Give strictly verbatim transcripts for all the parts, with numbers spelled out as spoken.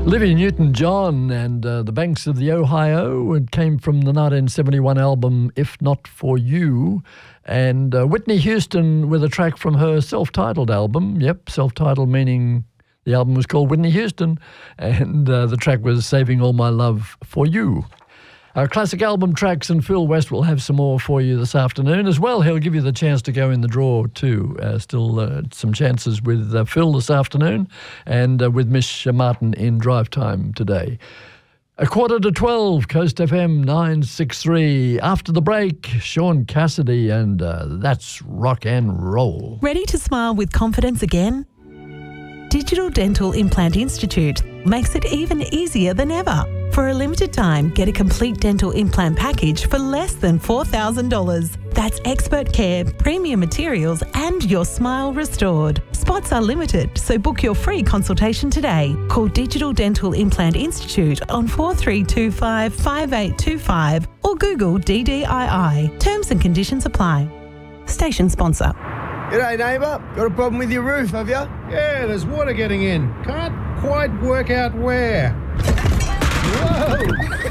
Olivia Newton-John and uh, the Banks of the Ohio. It came from the nineteen seventy-one album If Not For You. And uh, Whitney Houston with a track from her self-titled album. Yep, self-titled meaning the album was called Whitney Houston. And uh, the track was Saving All My Love For You. Our classic album tracks, and Phil West will have some more for you this afternoon as well. He'll give you the chance to go in the draw too. Uh, still uh, some chances with uh, Phil this afternoon and uh, with Mish Martin in drive time today. A quarter to twelve, Coast F M nine sixty-three. After the break, Sean Cassidy and uh, That's Rock and Roll. Ready to smile with confidence again? Digital Dental Implant Institute makes it even easier than ever. For a limited time, get a complete dental implant package for less than four thousand dollars. That's expert care, premium materials, and your smile restored. Spots are limited, so book your free consultation today. Call Digital Dental Implant Institute on four three two five, five eight two five or Google D D I I. Terms and conditions apply. Station sponsor. G'day, neighbour. Got a problem with your roof, have you? Yeah, there's water getting in. Can't quite work out where. Whoa!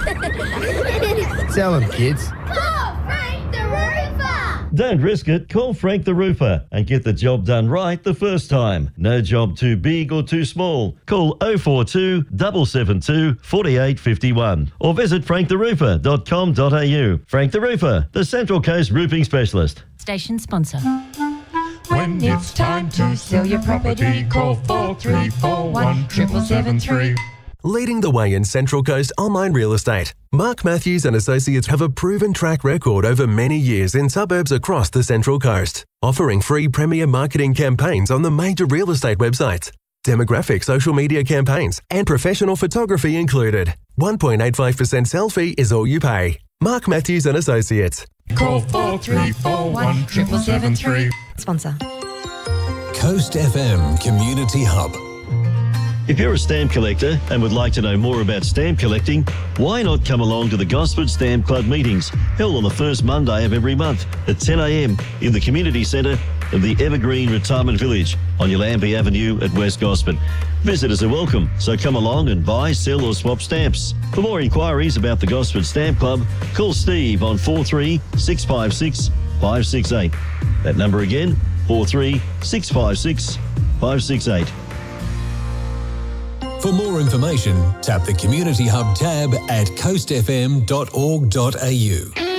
Tell them, kids. Call Frank the Roofer! Don't risk it. Call Frank the Roofer and get the job done right the first time. No job too big or too small. Call oh four two, seven seven two, four eight five one or visit frank the roofer dot com dot a u. Frank the Roofer, the Central Coast roofing specialist. Station sponsor. When it's time to sell your property, call four three four one, seven seven three. Leading the way in Central Coast online real estate, Mark Matthews and Associates have a proven track record over many years in suburbs across the Central Coast, offering free premier marketing campaigns on the major real estate websites, demographic social media campaigns, and professional photography included. one point eight five percent sell fee is all you pay. Mark Matthews and Associates. Call four three four one, seven seven three. Sponsor. Coast F M Community Hub. If you're a stamp collector and would like to know more about stamp collecting, why not come along to the Gosford Stamp Club meetings, held on the first Monday of every month at ten a m in the community centre of the Evergreen Retirement Village on Yallambee Avenue at West Gosford. Visitors are welcome, so come along and buy, sell or swap stamps. For more inquiries about the Gosford Stamp Club, call Steve on four three six five six, five six eight. That number again, four three six five six, five six eight. For more information, tap the Community Hub tab at coast f m dot org dot a u.